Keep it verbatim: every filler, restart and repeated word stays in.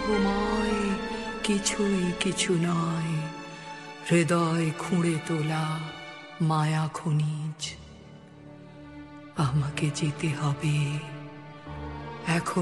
মোহময় কিছুই কিছু নয়, হৃদয় খুঁড়ে তোলা মায়া খনিজ। আমাকে যেতে হবে এখন।